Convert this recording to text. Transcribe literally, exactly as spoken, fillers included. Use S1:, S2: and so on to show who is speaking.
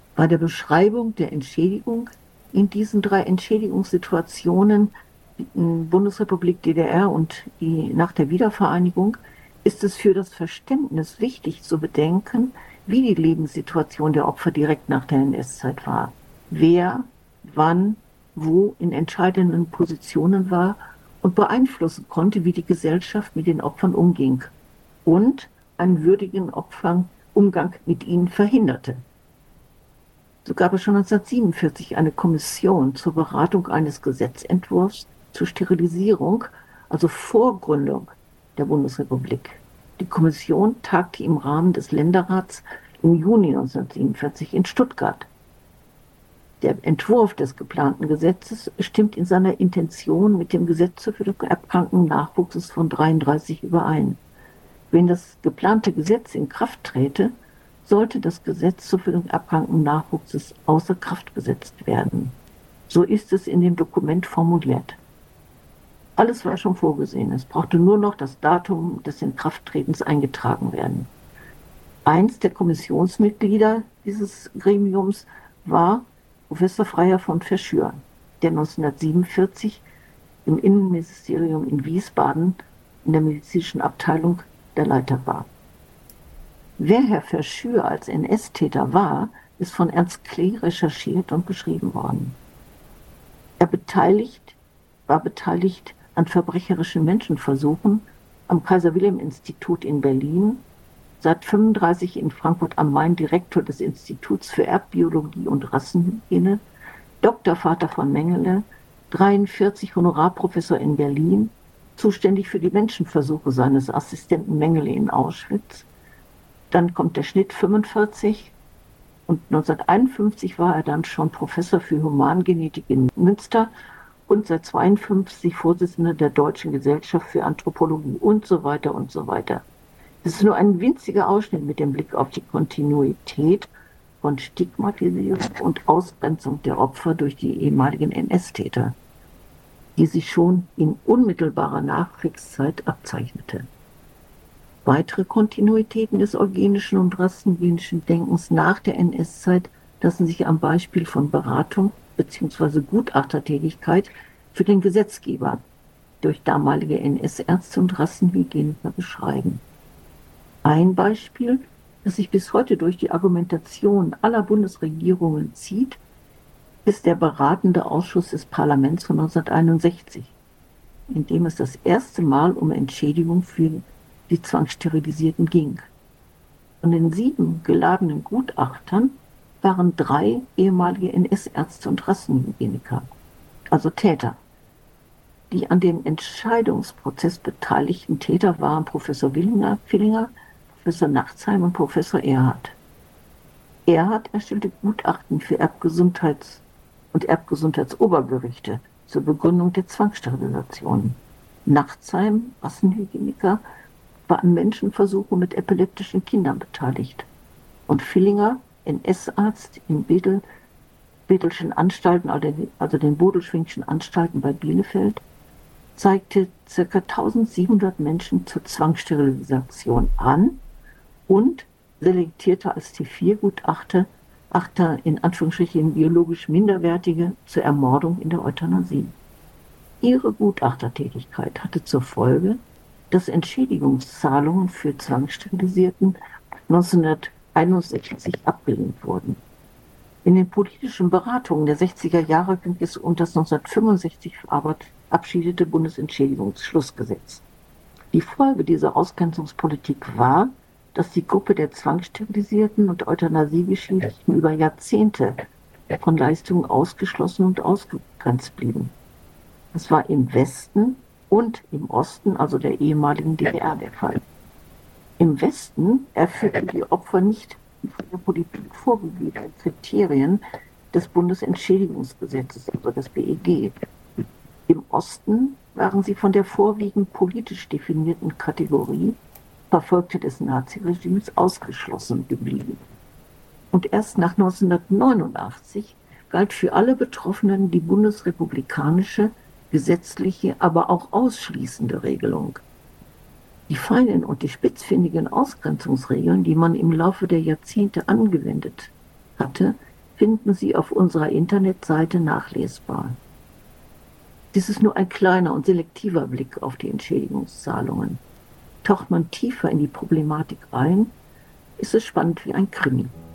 S1: Bei der Beschreibung der Entschädigung in diesen drei Entschädigungssituationen, in Bundesrepublik, D D R und die nach der Wiedervereinigung, ist es für das Verständnis wichtig zu bedenken, wie die Lebenssituation der Opfer direkt nach der N S-Zeit war. Wer, wann, wo in entscheidenden Positionen war und beeinflussen konnte, wie die Gesellschaft mit den Opfern umging und einen würdigen Opfern Umgang mit ihnen verhinderte. So gab es schon neunzehnhundertsiebenundvierzig eine Kommission zur Beratung eines Gesetzentwurfs zur Sterilisierung, also vor Gründung der Bundesrepublik. Die Kommission tagte im Rahmen des Länderrats im Juni neunzehnhundertsiebenundvierzig in Stuttgart. Der Entwurf des geplanten Gesetzes stimmt in seiner Intention mit dem Gesetz zur Förderung erbkranken Nachwuchses von dreiunddreißig überein. Wenn das geplante Gesetz in Kraft träte, sollte das Gesetz zur Förderung erbkranken Nachwuchses außer Kraft gesetzt werden. So ist es in dem Dokument formuliert. Alles war schon vorgesehen. Es brauchte nur noch das Datum des Inkrafttretens eingetragen werden. Eins der Kommissionsmitglieder dieses Gremiums war Professor Freiherr von Verschür, der neunzehnhundertsiebenundvierzig im Innenministerium in Wiesbaden in der medizinischen Abteilung der Leiter war. Wer Herr Verschür als N S-Täter war, ist von Ernst Klee recherchiert und beschrieben worden. Er beteiligt, war beteiligt an verbrecherischen Menschenversuchen am Kaiser-Wilhelm-Institut in Berlin, seit neunzehnhundertfünfunddreißig in Frankfurt am Main Direktor des Instituts für Erbbiologie und Rassenhygiene, Doktorvater von Mengele, dreiundvierzig Honorarprofessor in Berlin, zuständig für die Menschenversuche seines Assistenten Mengele in Auschwitz. Dann kommt der Schnitt fünfundvierzig und neunzehnhunderteinundfünfzig war er dann schon Professor für Humangenetik in Münster und seit zweiundfünfzig Vorsitzender der Deutschen Gesellschaft für Anthropologie und so weiter und so weiter. Das ist nur ein winziger Ausschnitt mit dem Blick auf die Kontinuität von Stigmatisierung und Ausgrenzung der Opfer durch die ehemaligen N S-Täter, die sich schon in unmittelbarer Nachkriegszeit abzeichnete. Weitere Kontinuitäten des eugenischen und rassenhygienischen Denkens nach der N S-Zeit lassen sich am Beispiel von Beratung bzw. Gutachtertätigkeit für den Gesetzgeber durch damalige N S-Ärzte und Rassenhygieniker beschreiben. Ein Beispiel, das sich bis heute durch die Argumentation aller Bundesregierungen zieht, ist der beratende Ausschuss des Parlaments von neunzehnhunderteinundsechzig, in dem es das erste Mal um Entschädigung für die Zwangssterilisierten ging. Von den sieben geladenen Gutachtern waren drei ehemalige N S-Ärzte und Rassenhygieniker, also Täter. Die an dem Entscheidungsprozess beteiligten Täter waren Professor Villinger, Villinger, Professor Nachtsheim und Professor Erhardt. Erhardt erstellte Gutachten für Erbgesundheits- und Erbgesundheitsobergerichte zur Begründung der Zwangssterilisation. Nachtsheim, Rassenhygieniker, war an Menschenversuchen mit epileptischen Kindern beteiligt. Und Villinger, N S-Arzt in Bedel, Bedelschen Anstalten, also den Bodelschwingschen Anstalten bei Bielefeld, zeigte ca. eintausendsiebenhundert Menschen zur Zwangssterilisation an und selektierte als T vier Gutachter Achter in Anführungsstrichen biologisch Minderwertige zur Ermordung in der Euthanasie. Ihre Gutachtertätigkeit hatte zur Folge, dass Entschädigungszahlungen für Zwangssterilisierten neunzehnhunderteinundsechzig abgelehnt wurden. In den politischen Beratungen der sechziger Jahre ging es um das neunzehnhundertfünfundsechzig verabschiedete Bundesentschädigungsschlussgesetz. Die Folge dieser Ausgrenzungspolitik war, dass die Gruppe der Zwangssterilisierten und Euthanasiegeschädigten über Jahrzehnte von Leistungen ausgeschlossen und ausgegrenzt blieben. Das war im Westen und im Osten, also der ehemaligen D D R, der Fall. Im Westen erfüllten die Opfer nicht die von der Politik vorgegebenen Kriterien des Bundesentschädigungsgesetzes, also des B E G. Im Osten waren sie von der vorwiegend politisch definierten Kategorie Verfolgte des Naziregimes ausgeschlossen geblieben. Und erst nach neunzehnhundertneunundachtzig galt für alle Betroffenen die bundesrepublikanische, gesetzliche, aber auch ausschließende Regelung. Die feinen und die spitzfindigen Ausgrenzungsregeln, die man im Laufe der Jahrzehnte angewendet hatte, finden Sie auf unserer Internetseite nachlesbar. Dies ist nur ein kleiner und selektiver Blick auf die Entschädigungszahlungen. Taucht man tiefer in die Problematik ein, ist es spannend wie ein Krimi.